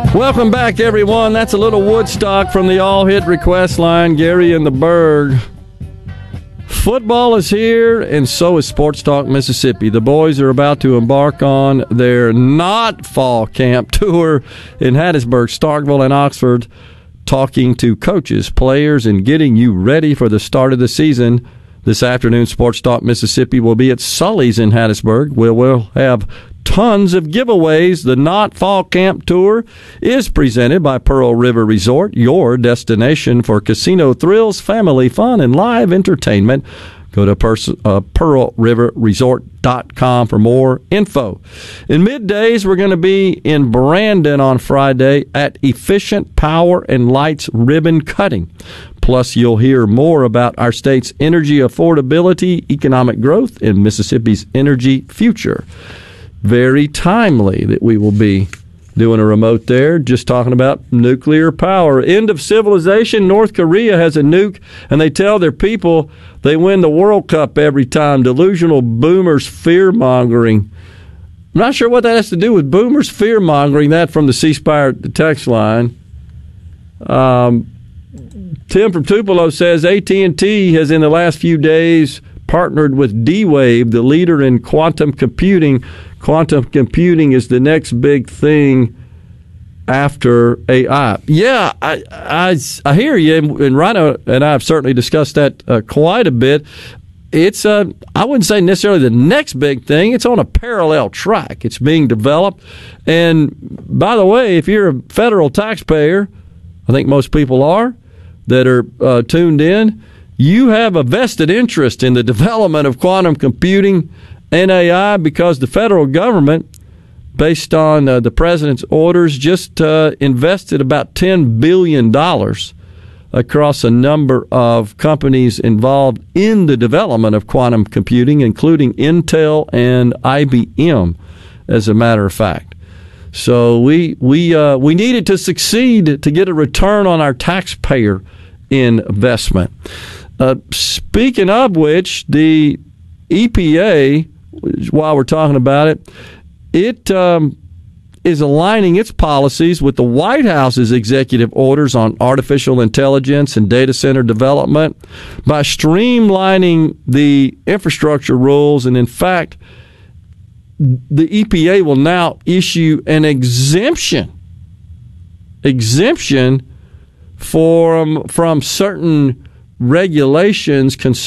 Welcome back, everyone. That's a little Woodstock from the All Hit Request line, Gary and the Berg. Football is here, and so is Sports Talk Mississippi. The boys are about to embark on their not fall camp tour in Hattiesburg, Starkville, and Oxford, talking to coaches, players, and getting you ready for the start of the season. This afternoon, Sports Talk Mississippi will be at Sully's in Hattiesburg, where we'll have tons of giveaways. The Not Fall Camp Tour is presented by Pearl River Resort, your destination for casino thrills, family fun, and live entertainment. Go to pearlriverresort.com for more info. In middays, we're going to be in Brandon on Friday at Efficient Power and Lights Ribbon Cutting. Plus, you'll hear more about our state's energy affordability, economic growth, and Mississippi's energy future. Very timely that we will be doing a remote there, just talking about nuclear power. End of civilization. North Korea has a nuke, and they tell their people they win the World Cup every time. Delusional boomers fear-mongering. I'm not sure what that has to do with boomers fear-mongering. That from the C Spire text line. Tim from Tupelo says AT&T has in the last few days partnered with D-Wave, the leader in quantum computing. Quantum computing is the next big thing after AI. Yeah, I hear you, and Rhino and I have certainly discussed that quite a bit. It's I wouldn't say necessarily the next big thing. It's on a parallel track. It's being developed. And by the way, if you're a federal taxpayer, I think most people are that are tuned in, you have a vested interest in the development of quantum computing and AI, because the federal government, based on the president's orders, just invested about $10 billion across a number of companies involved in the development of quantum computing, including Intel and IBM, as a matter of fact. So we needed to succeed to get a return on our taxpayer investment. Speaking of which, the EPA, while we're talking about it, it is aligning its policies with the White House's executive orders on artificial intelligence and data center development by streamlining the infrastructure rules. And in fact, the EPA will now issue an exemption from certain regulations concerning